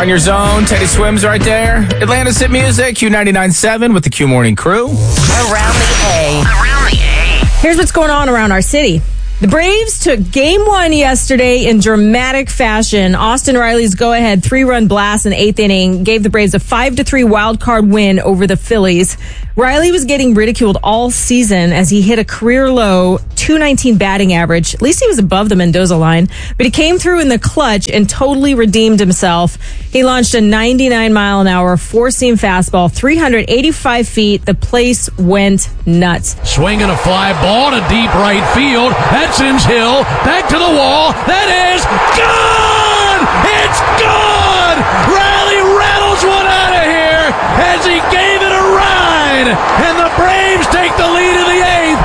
on your zone. Teddy Swims right there. Atlanta's hit music, Q99.7 with the Q Morning Crew. Around the A. Here's what's going on around our city. The Braves took Game 1 yesterday in dramatic fashion. Austin Riley's go-ahead 3-run blast in the 8th inning gave the Braves a 5-3 wild card win over the Phillies. Riley was getting ridiculed all season as he hit a career-low .219 batting average. At least he was above the Mendoza line. But he came through in the clutch and totally redeemed himself. He launched a 99-mile-an-hour four-seam fastball, 385 feet. The place went nuts. Swinging a fly ball to deep right field. That sends Hill back to the wall. That is gone! It's gone! Riley rattles one out of here as he gave it a ride. And the Braves take the lead in the 8th.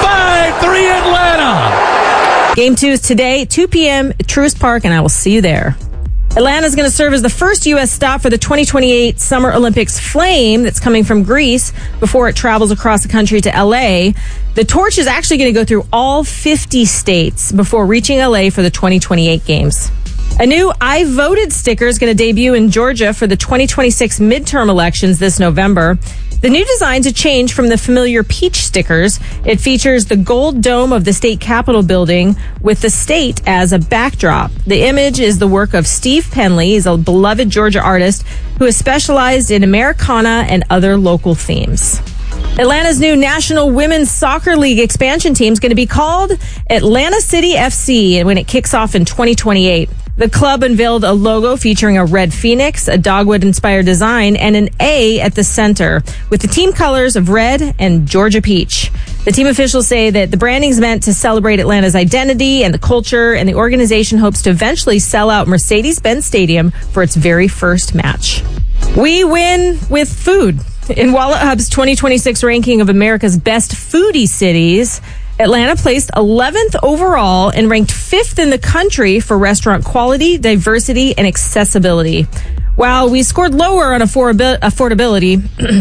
5-3 Atlanta. Game 2 is today, 2 p.m. at Truist Park, and I will see you there. Atlanta is going to serve as the first U.S. stop for the 2028 Summer Olympics Flame that's coming from Greece before it travels across the country to L.A. The torch is actually going to go through all 50 states before reaching L.A. for the 2028 games. A new I Voted sticker is going to debut in Georgia for the 2026 midterm elections this November. The new design's a change from the familiar peach stickers. It features the gold dome of the state capitol building with the state as a backdrop. The image is the work of Steve Penley. He's a beloved Georgia artist who has specialized in Americana and other local themes. Atlanta's new National Women's Soccer League expansion team is going to be called Atlanta City FC when it kicks off in 2028. The club unveiled a logo featuring a red phoenix, a dogwood-inspired design, and an A at the center, with the team colors of red and Georgia peach. The team officials say that the branding is meant to celebrate Atlanta's identity and the culture, and the organization hopes to eventually sell out Mercedes-Benz Stadium for its very first match. We win with food. In Wallet Hub's 2026 ranking of America's best foodie cities, Atlanta placed 11th overall and ranked 5th in the country for restaurant quality, diversity, and accessibility. While we scored lower on affordability,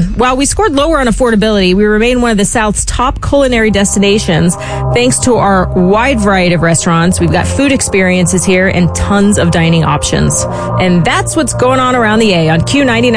we remain one of the South's top culinary destinations thanks to our wide variety of restaurants. We've got food experiences here and tons of dining options. And that's what's going on around the A on Q99.